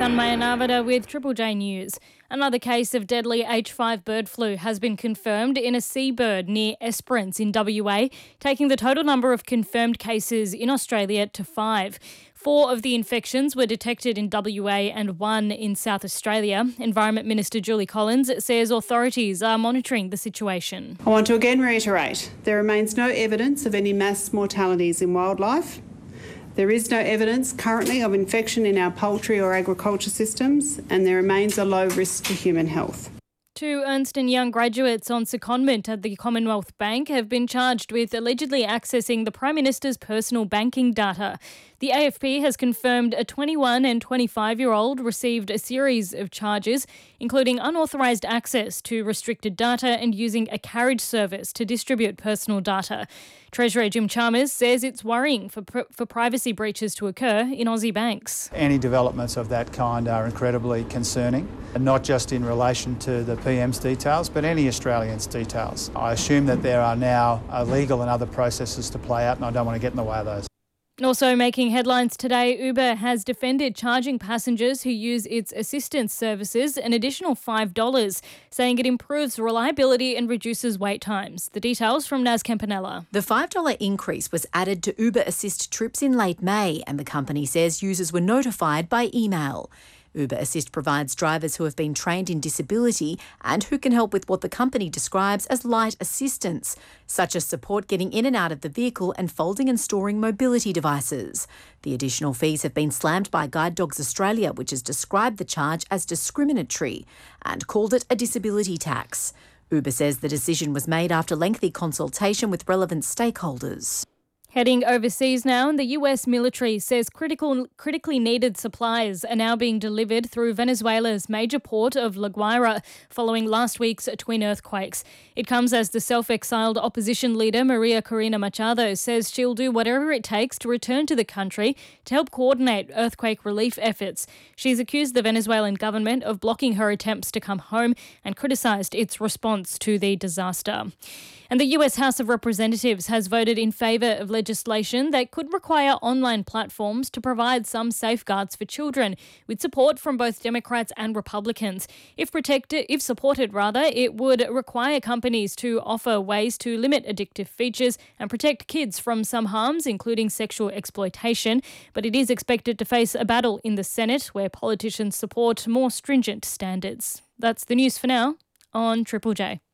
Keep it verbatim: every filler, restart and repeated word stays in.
Maya Narvada with Triple J News. Another case of deadly H five bird flu has been confirmed in a seabird near Esperance in W A, taking the total number of confirmed cases in Australia to five. Four of the infections were detected in W A and one in South Australia. Environment Minister Julie Collins says authorities are monitoring the situation. I want to again reiterate, there remains no evidence of any mass mortalities in wildlife. There is no evidence currently of infection in our poultry or agriculture systems, and there remains a low risk to human health. Two Ernst and Young graduates on secondment at the Commonwealth Bank have been charged with allegedly accessing the Prime Minister's personal banking data. The A F P has confirmed a twenty-one and twenty-five-year-old received a series of charges, including unauthorised access to restricted data and using a carriage service to distribute personal data. Treasurer Jim Chalmers says it's worrying for, for privacy breaches to occur in Aussie banks. Any developments of that kind are incredibly concerning, and not just in relation to the P M's details, but any Australian's details. I assume that there are now uh, legal and other processes to play out, and I don't want to get in the way of those. Also making headlines today, Uber has defended charging passengers who use its assistance services an additional five dollars, saying it improves reliability and reduces wait times. The details from Naz Campanella. The five dollars increase was added to Uber Assist trips in late May, and the company says users were notified by email. Uber Assist provides drivers who have been trained in disability and who can help with what the company describes as light assistance, such as support getting in and out of the vehicle and folding and storing mobility devices. The additional fees have been slammed by Guide Dogs Australia, which has described the charge as discriminatory and called it a disability tax. Uber says the decision was made after lengthy consultation with relevant stakeholders. Heading overseas now, the U S military says critical, critically needed supplies are now being delivered through Venezuela's major port of La Guaira following last week's twin earthquakes. It comes as the self-exiled opposition leader Maria Corina Machado says she'll do whatever it takes to return to the country to help coordinate earthquake relief efforts. She's accused the Venezuelan government of blocking her attempts to come home and criticised its response to the disaster. And the U S House of Representatives has voted in favour of legislation that could require online platforms to provide some safeguards for children, with support from both Democrats and Republicans. If protected, if supported rather, it would require companies to offer ways to limit addictive features and protect kids from some harms, including sexual exploitation. But it is expected to face a battle in the Senate, where politicians support more stringent standards. That's the news for now on Triple J.